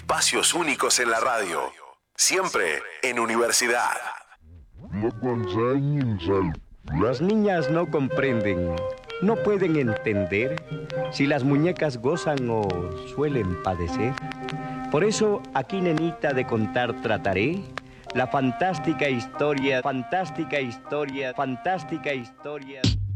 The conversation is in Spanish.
Espacios únicos en la radio. Siempre en universidad. Las niñas no comprenden, no pueden entender si las muñecas gozan o suelen padecer. Por eso aquí, nenita, de contar trataré la fantástica historia